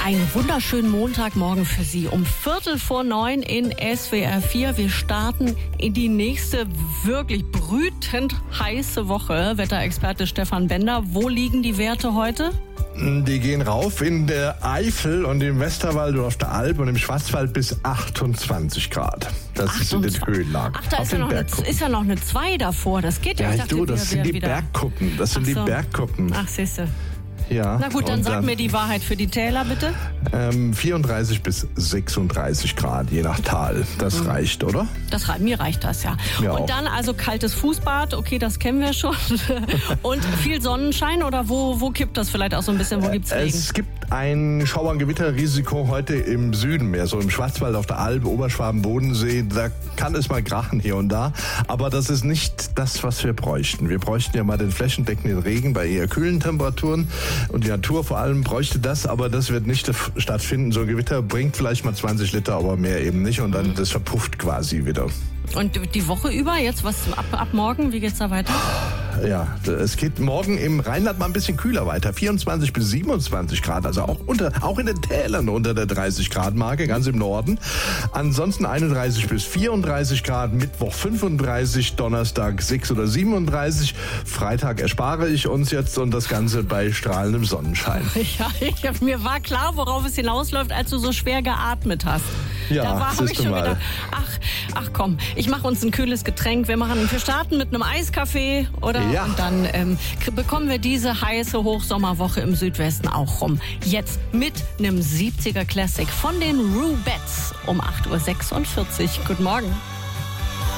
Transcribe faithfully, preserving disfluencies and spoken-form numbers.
Einen wunderschönen Montagmorgen für Sie um Viertel vor neun in S W R vier. Wir starten in die nächste wirklich brütend heiße Woche. Wetterexperte Stefan Bender, wo liegen die Werte heute? Die gehen rauf in der Eifel und im Westerwald und auf der Alp und im Schwarzwald bis achtundzwanzig Grad. Das sind die Höhenlagen. Ach, da ist ja, noch eine, ist ja noch eine zwei davor. Das geht ja. Ja, Ich ich dachte, du, das wir, sind wir die wieder... Bergkuppen. Das sind Ach so. die Bergkuppen. Ach, siehste. Ja. Na gut, dann sag dann, mir die Wahrheit für die Täler, bitte. Ähm, vierunddreißig bis sechsunddreißig Grad, je nach Tal. Das mhm. reicht, oder? Das, mir reicht das, ja. Mir und auch. Dann also kaltes Fußbad, okay, das kennen wir schon. Und viel Sonnenschein oder wo, wo kippt das vielleicht auch so ein bisschen? Wo gibt's Regen? Es gibt ein Schauer- und Gewitterrisiko heute im Süden mehr, so im Schwarzwald, auf der Alp, Oberschwaben, Bodensee. Da kann es mal krachen hier und da. Aber das ist nicht das, was wir bräuchten. Wir bräuchten ja mal den flächendeckenden Regen bei eher kühlen Temperaturen. Und die Natur vor allem bräuchte das, aber das wird nicht stattfinden. So ein Gewitter bringt vielleicht mal zwanzig Liter, aber mehr eben nicht. Und dann das verpufft quasi wieder. Und die Woche über, jetzt was ab, ab morgen, wie geht's da weiter? Ja, es geht morgen im Rheinland mal ein bisschen kühler weiter. vierundzwanzig bis siebenundzwanzig Grad, also auch unter, auch in den Tälern unter der dreißig Grad Marke, ganz im Norden. Ansonsten einunddreißig bis vierunddreißig Grad, Mittwoch fünfunddreißig, Donnerstag sechs oder siebenunddreißig. Freitag erspare ich uns jetzt und das Ganze bei strahlendem Sonnenschein. Ja, ich, mir war klar, worauf es hinausläuft, als du so schwer geatmet hast. Ja, da war, habe ich schon mal. gedacht, ach, ach komm, ich mache uns ein kühles Getränk. Wir machen, wir starten mit einem Eiskaffee, oder? Ja. Und dann ähm, bekommen wir diese heiße Hochsommerwoche im Südwesten auch rum. Jetzt mit einem siebziger Classic von den Rubettes um acht Uhr sechsundvierzig. Guten Morgen.